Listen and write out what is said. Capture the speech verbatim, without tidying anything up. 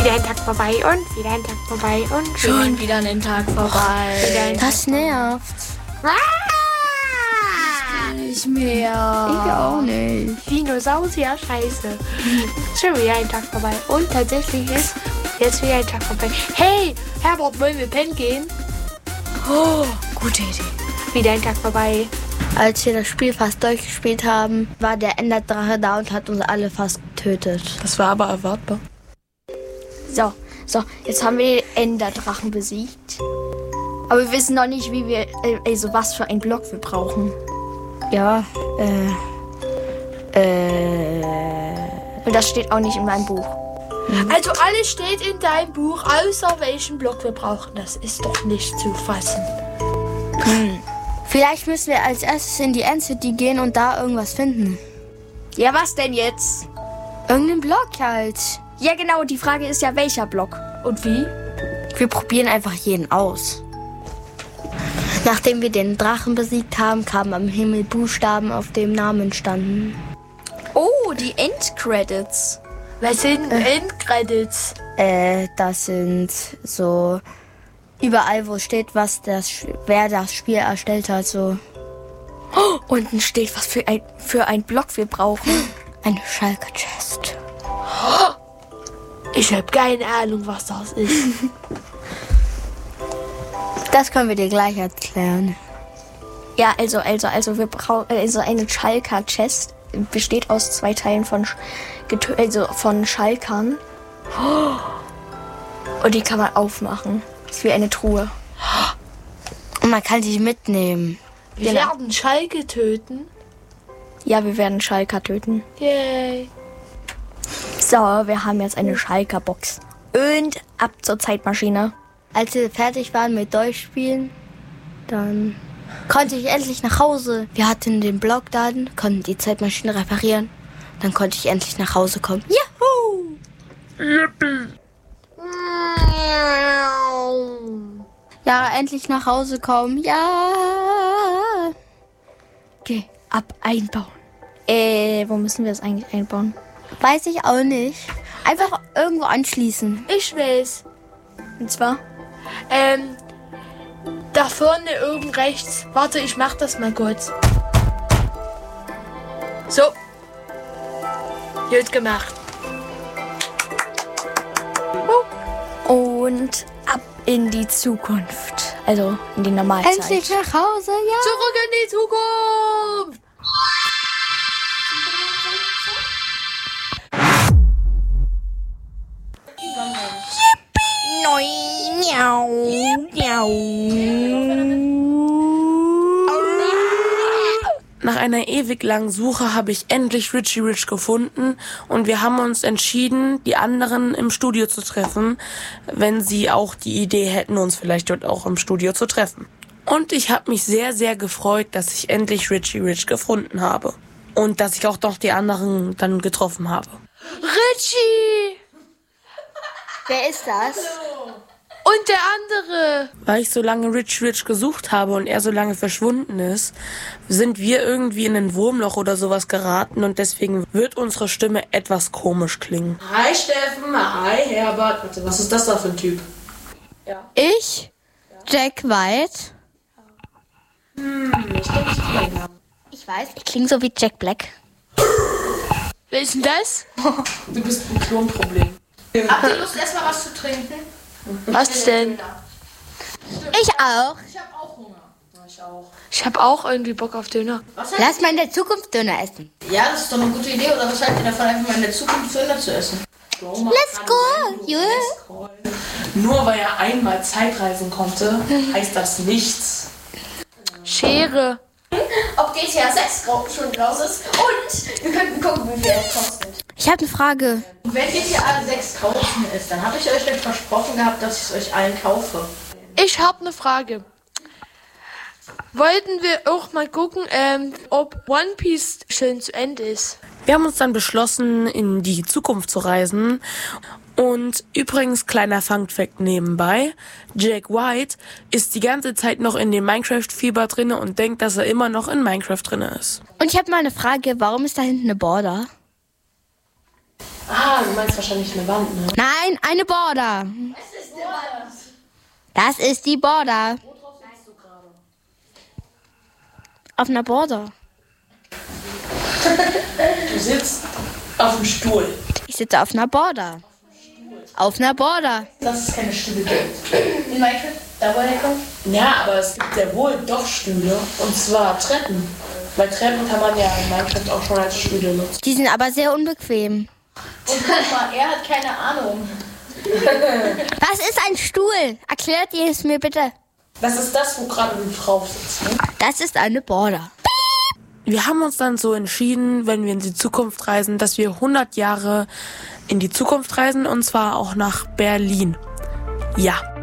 Wieder ein Tag vorbei und wieder ein Tag vorbei und schon wieder ein Tag vorbei. Oh, das nervt. Nicht mehr. Ich auch nicht. Dinosaurier, scheiße. Schon wieder ein Tag vorbei. Und tatsächlich ist jetzt wieder ein Tag vorbei. Hey, Herbert, wollen wir pennen gehen? Oh, gute Idee. Wieder ein Tag vorbei. Als wir das Spiel fast durchgespielt haben, war der Enderdrache da und hat uns alle fast getötet. Das war aber erwartbar. So, so, jetzt haben wir den Enderdrachen besiegt. Aber wir wissen noch nicht, wie wir, also was für einen Block wir brauchen. Ja, äh, äh. Und das steht auch nicht in meinem Buch. Mhm. Also alles steht in deinem Buch, außer welchen Block wir brauchen. Das ist doch nicht zu fassen. Hm. Vielleicht müssen wir als erstes in die End-City gehen und da irgendwas finden. Ja, was denn jetzt? Irgendeinen Block halt. Ja, genau, die Frage ist ja, welcher Block? Und wie? Wir probieren einfach jeden aus. Nachdem wir den Drachen besiegt haben, kamen am Himmel Buchstaben, auf dem Namen standen. Oh, die Endcredits. Was sind äh, Endcredits? Äh, das sind so überall, wo steht, was das, wer das Spiel erstellt hat, so. Oh, unten steht, was für ein, für ein Block wir brauchen. Eine Schalker-Chest. Ich habe keine Ahnung, was das ist. Das können wir dir gleich erklären. Ja, also, also, also wir brauchen, also eine Schalker-Chest besteht aus zwei Teilen von, also von Schalkern. Und die kann man aufmachen. Das ist wie eine Truhe. Und man kann die mitnehmen. Wir genau. werden Schalke töten. Ja, wir werden Schalker töten. Yay. So, wir haben jetzt eine Schalker-Box. Und ab zur Zeitmaschine. Als wir fertig waren mit Durchspielen, dann konnte ich endlich nach Hause. Wir hatten den Block dann, konnten die Zeitmaschine reparieren. Dann konnte ich endlich nach Hause kommen. Juhu! Yippie! Ja, endlich nach Hause kommen. Ja! Okay, ab einbauen. Äh, wo müssen wir das eigentlich einbauen? Weiß ich auch nicht. Einfach irgendwo anschließen. Ich weiß. Und zwar? Ähm, da vorne oben rechts. Warte, ich mach das mal kurz. So. Gut gemacht. Und ab in die Zukunft. Also in die Normalzeit. Endlich nach Hause, ja. Zurück in die Zukunft. Nach einer ewig langen Suche habe ich endlich Richie Rich gefunden und wir haben uns entschieden, die anderen im Studio zu treffen, wenn sie auch die Idee hätten, uns vielleicht dort auch im Studio zu treffen. Und ich habe mich sehr, sehr gefreut, dass ich endlich Richie Rich gefunden habe und dass ich auch noch die anderen dann getroffen habe. Richie! Wer ist das? Und der andere. Weil ich so lange Rich Rich gesucht habe und er so lange verschwunden ist, sind wir irgendwie in ein Wurmloch oder sowas geraten und deswegen wird unsere Stimme etwas komisch klingen. Hi Steffen, hi Herbert. Warte, was ist das da für ein Typ? Ja. Ich? Jack White? Hm, ich denke, ich kenne ihn. Ich weiß, ich klinge so wie Jack Black. Wer ist denn das? Du bist ein Klonproblem. Habt ihr Lust, erstmal was zu trinken? Was denn? Ich auch. Ich hab auch Hunger. Ich auch. Ich hab auch irgendwie Bock auf Döner. Lass mal in der Zukunft Döner essen. Ja, das ist doch eine gute Idee. Oder was haltet ihr davon, einfach mal in der Zukunft Döner zu essen? Let's go, yeah. Nur weil er einmal Zeitreisen konnte, heißt das nichts. Schere. Ob G T A sechs schon raus ist und wir könnten gucken, wie viel es kostet. Ich habe eine Frage. Wenn G T A sechs draußen ist, dann habe ich euch nicht versprochen gehabt, dass ich es euch allen kaufe. Ich habe eine Frage. Wollten wir auch mal gucken, ähm, ob One Piece schön zu Ende ist? Wir haben uns dann beschlossen, in die Zukunft zu reisen. Und übrigens, kleiner Fun-Fact nebenbei, Jack White ist die ganze Zeit noch in dem Minecraft-Fieber drinne und denkt, dass er immer noch in Minecraft drinne ist. Und ich habe mal eine Frage, warum ist da hinten eine Border? Ah, du meinst wahrscheinlich eine Wand, ne? Nein, eine Border. Was ist der Wand? Das ist die Border. Worauf sitzt du gerade? Auf einer Border. Du sitzt auf dem Stuhl. Ich sitze auf einer Border. Auf einer Border. Dass es keine Stühle gibt. In Minecraft? Da wo der kommt? Ja, aber es gibt ja wohl doch Stühle. Und zwar Treppen. Weil Treppen kann man ja in Minecraft auch schon als Stühle nutzen. Die sind aber sehr unbequem. Und guck mal, er hat keine Ahnung. Was ist ein Stuhl? Erklärt ihr es mir bitte. Das ist das, wo gerade du drauf sitzt, ne? Das ist eine Border. Wir haben uns dann so entschieden, wenn wir in die Zukunft reisen, dass wir hundert Jahre in die Zukunft reisen, und zwar auch nach Berlin. Ja.